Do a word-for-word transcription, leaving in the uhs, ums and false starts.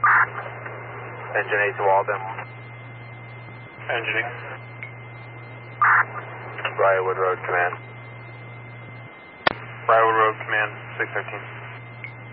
Engine eight to Walden. Engineering. Briarwood Road Command. Briarwood Road Command, six thirteen.